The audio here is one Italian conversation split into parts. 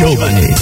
giovani.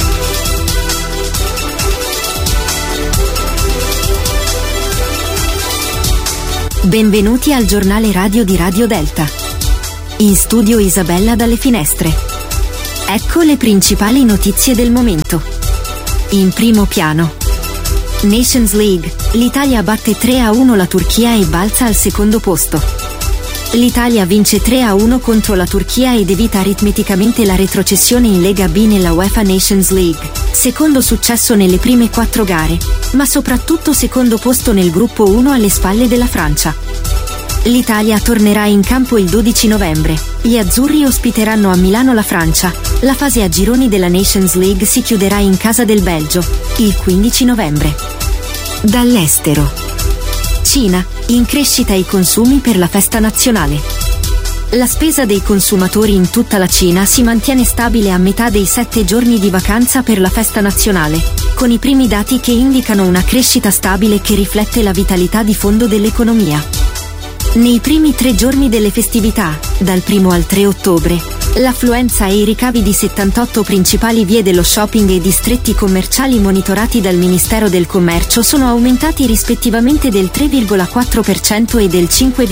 Benvenuti al giornale radio di Radio Delta. In studio Isabella dalle finestre. Ecco le principali notizie del momento. In primo piano. Nations League, l'Italia batte 3-1 la Turchia e balza al secondo posto. L'Italia vince 3-1 contro la Turchia ed evita aritmeticamente la retrocessione in Lega B nella UEFA Nations League, secondo successo nelle prime 4 gare, ma soprattutto secondo posto nel gruppo 1 alle spalle della Francia. L'Italia tornerà in campo il 12 novembre, gli azzurri ospiteranno a Milano la Francia, la fase a gironi della Nations League si chiuderà in casa del Belgio, il 15 novembre. Dall'estero. Cina, in crescita i consumi per la festa nazionale. La spesa dei consumatori in tutta la Cina si mantiene stabile a metà dei 7 giorni di vacanza per la festa nazionale, con i primi dati che indicano una crescita stabile che riflette la vitalità di fondo dell'economia. Nei primi 3 giorni delle festività, dal 1 al 3 ottobre, l'affluenza e i ricavi di 78 principali vie dello shopping e distretti commerciali monitorati dal Ministero del Commercio sono aumentati rispettivamente del 3,4% e del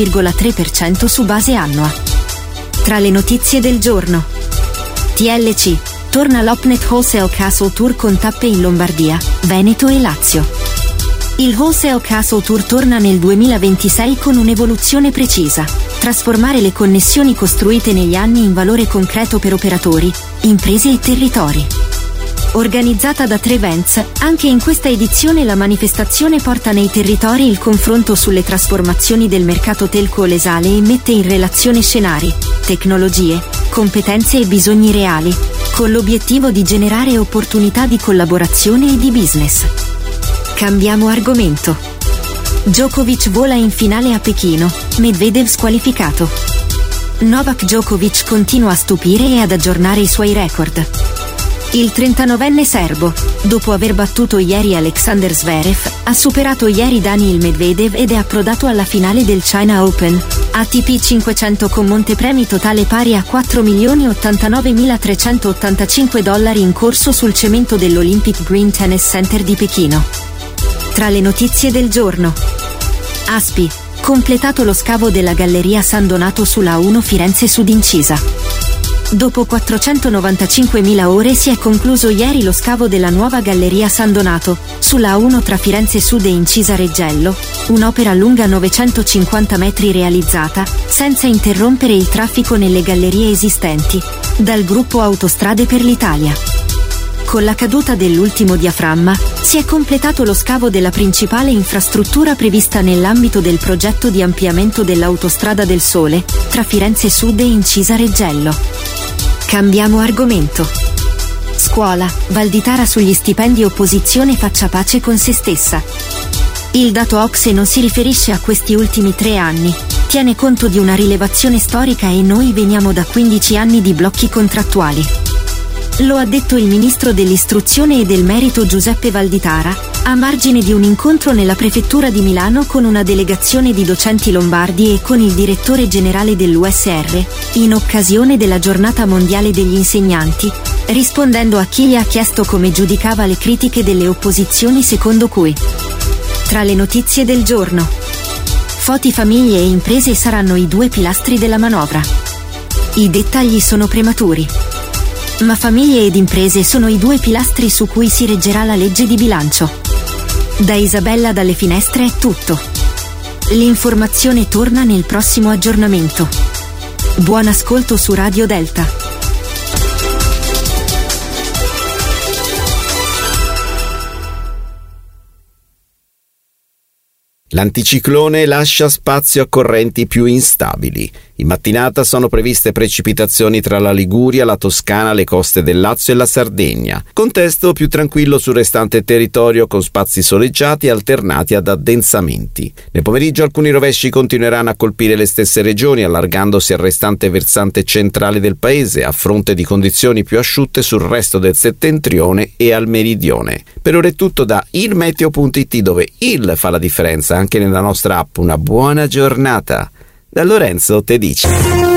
5,3% su base annua. Tra le notizie del giorno. TLC, torna l'Opnet Wholesale Castle Tour con tappe in Lombardia, Veneto e Lazio. Il Wholesale Castle Tour torna nel 2026 con un'evoluzione precisa: trasformare le connessioni costruite negli anni in valore concreto per operatori, imprese e territori. Organizzata da Trevents, anche in questa edizione la manifestazione porta nei territori il confronto sulle trasformazioni del mercato telco-lesale e mette in relazione scenari, tecnologie, competenze e bisogni reali, con l'obiettivo di generare opportunità di collaborazione e di business. Cambiamo argomento. Djokovic vola in finale a Pechino, Medvedev squalificato. Novak Djokovic continua a stupire e ad aggiornare i suoi record. Il 39enne serbo, dopo aver battuto ieri Alexander Zverev, ha superato ieri Daniil Medvedev ed è approdato alla finale del China Open, ATP 500 con montepremi totale pari a $4.089.385 in corso sul cemento dell'Olympic Green Tennis Center di Pechino. Tra le notizie del giorno. Aspi, completato lo scavo della Galleria San Donato sulla A1 Firenze Sud Incisa. Dopo 495.000 ore si è concluso ieri lo scavo della nuova Galleria San Donato, sulla A1 tra Firenze Sud e Incisa Reggello, un'opera lunga 950 metri realizzata, senza interrompere il traffico nelle gallerie esistenti, dal gruppo Autostrade per l'Italia. Con la caduta dell'ultimo diaframma, si è completato lo scavo della principale infrastruttura prevista nell'ambito del progetto di ampliamento dell'Autostrada del Sole, tra Firenze Sud e Incisa Reggello. Cambiamo argomento. Scuola, Valditara sugli stipendi opposizione faccia pace con se stessa. Il dato OCSE non si riferisce a questi ultimi 3 anni, tiene conto di una rilevazione storica e noi veniamo da 15 anni di blocchi contrattuali. Lo ha detto il ministro dell'istruzione e del merito Giuseppe Valditara, a margine di un incontro nella prefettura di Milano con una delegazione di docenti lombardi e con il direttore generale dell'USR, in occasione della giornata mondiale degli insegnanti, rispondendo a chi gli ha chiesto come giudicava le critiche delle opposizioni secondo cui. Tra le notizie del giorno. Foti famiglie e imprese saranno i 2 pilastri della manovra. I dettagli sono prematuri. Ma famiglie ed imprese sono i 2 pilastri su cui si reggerà la legge di bilancio. Da Isabella dalle finestre è tutto. L'informazione torna nel prossimo aggiornamento. Buon ascolto su Radio Delta. L'anticiclone lascia spazio a correnti più instabili. In mattinata sono previste precipitazioni tra la Liguria, la Toscana, le coste del Lazio e la Sardegna. Contesto più tranquillo sul restante territorio con spazi soleggiati alternati ad addensamenti. Nel pomeriggio alcuni rovesci continueranno a colpire le stesse regioni, allargandosi al restante versante centrale del paese, a fronte di condizioni più asciutte sul resto del settentrione e al meridione. Per ora è tutto da ilmeteo.it, dove il fa la differenza anche nella nostra app. Una buona giornata. Da Lorenzo te dice.